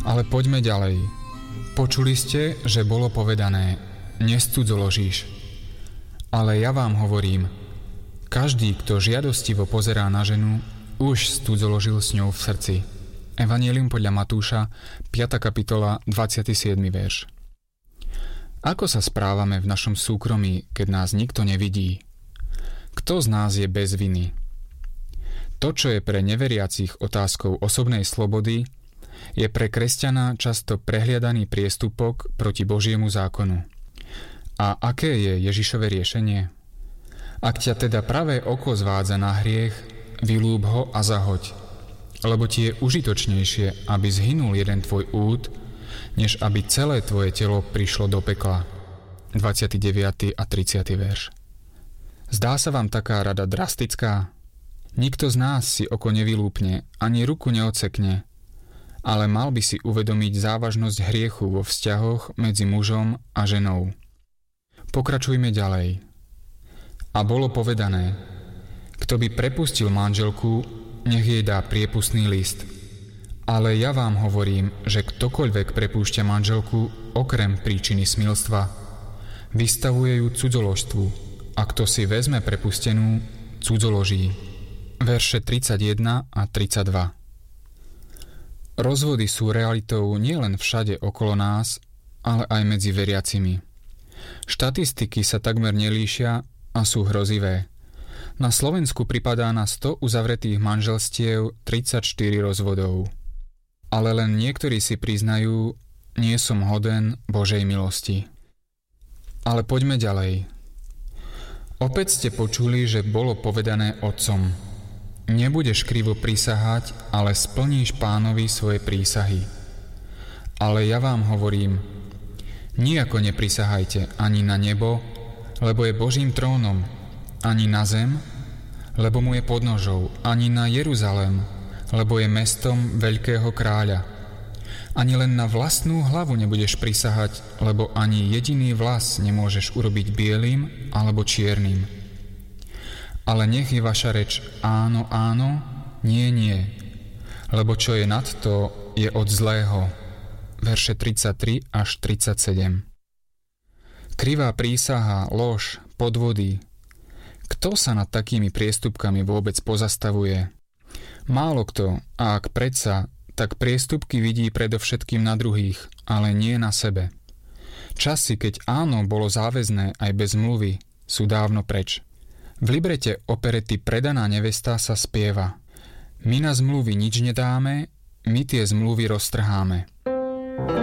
Ale poďme ďalej. Počuli ste, že bolo povedané, nescudzoložíš. Ale ja vám hovorím, každý, kto žiadostivo pozerá na ženu, už cudzoložil s ňou v srdci. Evanjelium podľa Matúša, 5. kapitola, 27. verš. Ako sa správame v našom súkromí, keď nás nikto nevidí? Kto z nás je bez viny? To, čo je pre neveriacich otázkou osobnej slobody, je pre kresťana často prehliadaný priestupok proti Božiemu zákonu. A aké je Ježišové riešenie? Ak ťa teda pravé oko zvádza na hriech, vylúb ho a zahoď, lebo ti je užitočnejšie, aby zhynul jeden tvoj úd, než aby celé tvoje telo prišlo do pekla. 29. a 30. verš. Zdá sa vám taká rada drastická? Nikto z nás si oko nevylúpne, ani ruku neodsekne, ale mal by si uvedomiť závažnosť hriechu vo vzťahoch medzi mužom a ženou. Pokračujme ďalej. A bolo povedané, kto by prepustil manželku, nech jej dá priepustný list. Ale ja vám hovorím, že ktokoľvek prepúšťa manželku okrem príčiny smilstva, vystavuje ju cudzoložstvu, a kto si vezme prepustenú, cudzoloží. Verše 31 a 32. Rozvody sú realitou nielen všade okolo nás, ale aj medzi veriacimi. Štatistiky sa takmer nelíšia a sú hrozivé. Na Slovensku pripadá na 100 uzavretých manželstiev 34 rozvodov. Ale len niektorí si priznajú, nie som hoden Božej milosti. Ale poďme ďalej. Opäť ste počuli, že bolo povedané otcom: nebudeš krivo prisahať, ale splníš Pánovi svoje prísahy. Ale ja vám hovorím, nijako neprisahajte ani na nebo, lebo je Božím trónom, ani na zem, lebo mu je podnožou, ani na Jeruzalém, lebo je mestom veľkého kráľa. Ani len na vlastnú hlavu nebudeš prisahať, lebo ani jediný vlas nemôžeš urobiť bielým alebo čiernym. Ale nech je vaša reč áno, áno, nie, nie, lebo čo je nad to, je od zlého. Verše 33 až 37. Krivá prísaha, lož, podvody. Kto sa nad takými priestupkami vôbec pozastavuje? Málo kto, a ak predsa, tak priestupky vidí predovšetkým na druhých, ale nie na sebe. Časy, keď áno bolo záväzné aj bez zmluvy, sú dávno preč. V librete operety Predaná nevesta sa spieva: my na zmluvy nič nedáme, my tie zmluvy roztrháme.